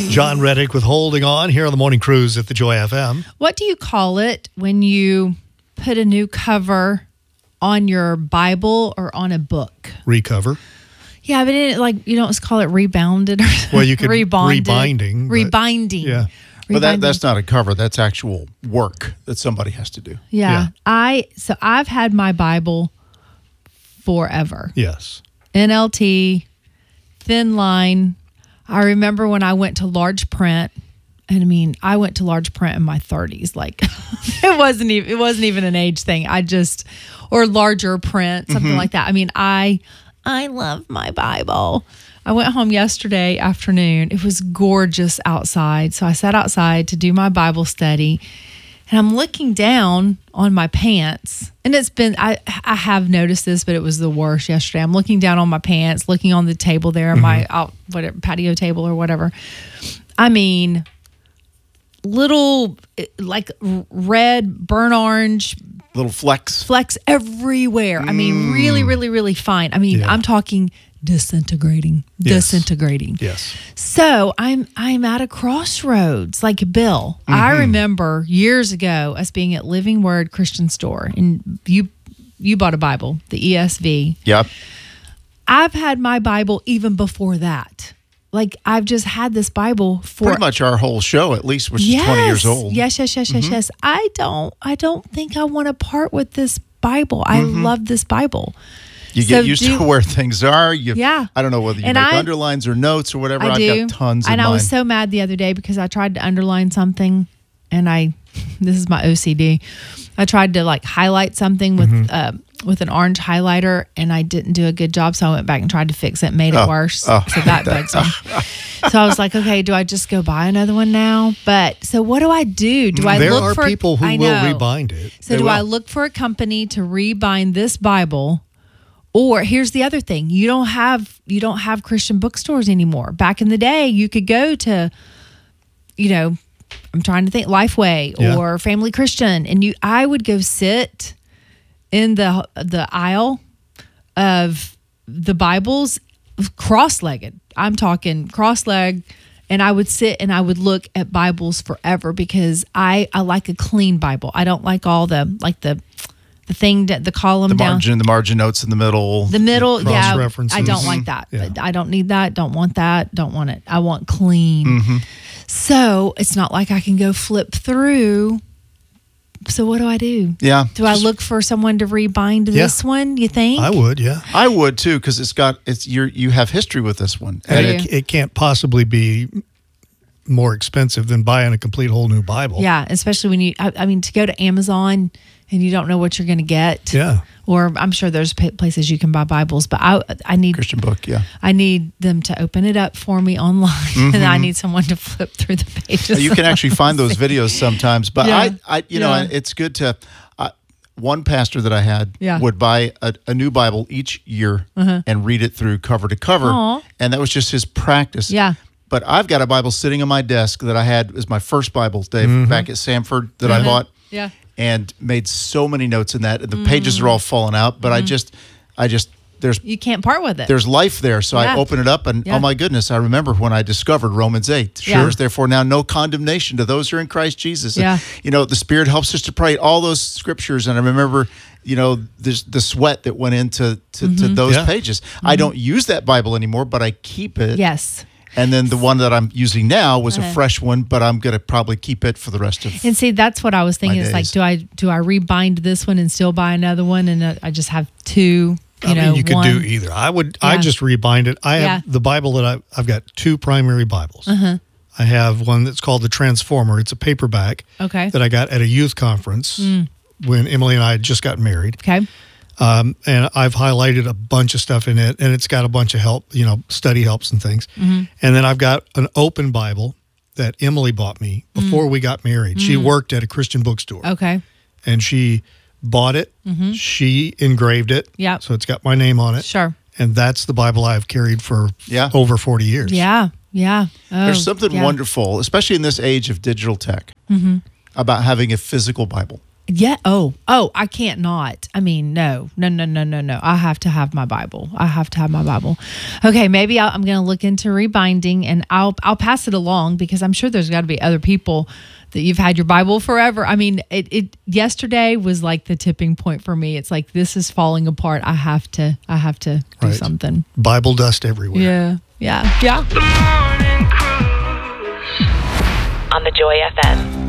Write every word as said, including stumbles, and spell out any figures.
John Reddick with Holding On here on the Morning Cruise at the Joy F M. What do you call it when you put a new cover on your Bible or on a book? Recover. Yeah, but it, like you don't call it rebounded or Well, you could rebonded. rebinding. but- Rebinding. Yeah. But that, Rebinding. that's not a cover. That's actual work that somebody has to do. Yeah. Yeah. I so I've had my Bible forever. Yes. N L T, thin line. I remember when I went to large print, and I mean, I went to large print in my thirties. Like, it wasn't even it wasn't even an age thing. I just or larger print, something Mm-hmm. like that. I mean, I I love my Bible. I went home yesterday afternoon. It was gorgeous outside, so I sat outside to do my Bible study. And I'm looking down on my pants, and it's been, I I have noticed this, but it was the worst yesterday. I'm looking down on my pants, looking on the table there, Mm-hmm. my out, whatever, patio table or whatever. I mean, little, like red, burnt orange Little flecks. flecks everywhere. I mean, really, really, really fine. I mean, Yeah. I'm talking disintegrating, Yes. disintegrating. Yes. So I'm I'm at a crossroads, like Bill. I remember years ago us being at Living Word Christian Store, and you you bought a Bible, the E S V. Yep. I've had my Bible even before that. Like I've just had this Bible for Pretty much our whole show, at least, which is twenty years old. Yes, yes, yes, yes, yes. I don't I don't think I want to part with this Bible. I love this Bible. You So get used do- to where things are. You, Yeah. I don't know whether you And make I- underlines or notes or whatever. I I've do. got tons of and mine. I was so mad the other day because I tried to underline something, and I, this is my O C D. I tried to like highlight something with Mm-hmm. uh, with an orange highlighter, and I didn't do a good job. So I went back and tried to fix it, and made it Oh. worse. Oh. So that bugs me. So I was like, okay, do I just go buy another one now? But so what do I do? Do I there look are for people who I will know. rebind it. So They do will. I look for a company to rebind this Bible? Or here's the other thing. You don't have you don't have Christian bookstores anymore. Back in the day, you could go to, you know, I'm trying to think, Lifeway Yeah. or Family Christian, and you I would go sit in the the aisle of the Bibles cross-legged. I'm talking cross-legged, and I would sit and I would look at Bibles forever because I I like a clean Bible. I don't like all the like the the thing that the column the down margin, the margin notes in the middle. the middle. Yeah, cross-references. I don't like that. Yeah. I don't need that. Don't want that. Don't want it. I want clean. Mm-hmm. So it's not like I can go flip through. So what do I do? Yeah. Do I Just- look for someone to rebind this one? You think? I would, yeah. I would too, because it's got it's you you have history with this one. I And do. it, it can't possibly be more expensive than buying a complete whole new Bible. Yeah, especially when you. I, I mean, to go to Amazon and you don't know what you're going to get. Yeah. Or I'm sure there's pa- places you can buy Bibles, but I I need Christian book, yeah. I need them to open it up for me online, and I need someone to flip through the pages. You can actually find those videos sometimes, but Yeah. I, I, you know, Yeah. it's good to. Uh, one pastor that I had Yeah. would buy a, a new Bible each year and read it through cover to cover, Aw. and that was just his practice. Yeah. But I've got a Bible sitting on my desk that I had as my first Bible, Dave, back at Samford that I bought. Yeah. And made so many notes in that. The pages are all falling out, but I just, I just, there's You can't part with it. there's life there. So Yeah. I open it up and Yeah. oh my goodness, I remember when I discovered Romans eight. Yeah. There's therefore now no condemnation to those who are in Christ Jesus. And, Yeah. you know, the Spirit helps us to pray all those scriptures. And I remember, you know, this, the sweat that went into to, Mm-hmm. to those Yeah. pages. I don't use that Bible anymore, but I keep it. Yes. And then the one that I'm using now was a Uh-huh. fresh one, but I'm going to probably keep it for the rest of And see, that's what I was thinking. My It's like, days. do I do I rebind this one and still buy another one, and uh, I just have two? You I know, mean, you could one. do either. I would. I Yeah. just rebind it. I have Yeah. the Bible that I, I've got two primary Bibles. Uh-huh. I have one that's called the Transformer. It's a paperback Okay. that I got at a youth conference when Emily and I had just gotten married. Okay. Um, and I've highlighted a bunch of stuff in it, and it's got a bunch of help, you know, study helps and things. Mm-hmm. And then I've got an open Bible that Emily bought me before we got married. She worked at a Christian bookstore, Mm. Okay. and she bought it. She engraved it. Mm-hmm. Yep. So it's got my name on it. Sure. And that's the Bible I've carried for Yeah. over forty years. Yeah. Yeah. Oh, There's something yeah. wonderful, especially in this age of digital tech, about having a physical Bible. Yeah. Oh, oh, I can't not. I mean, no, no, no, no, no, no. I have to have my Bible. I have to have my Bible. Okay, maybe I'll, I'm going to look into rebinding, and I'll I'll pass it along because I'm sure there's got to be other people that you've had your Bible forever. I mean, it, it yesterday was like the tipping point for me. It's like this is falling apart. I have to. I have to do Right. something. Bible dust everywhere. Yeah. Yeah. Yeah. On the Joy F M.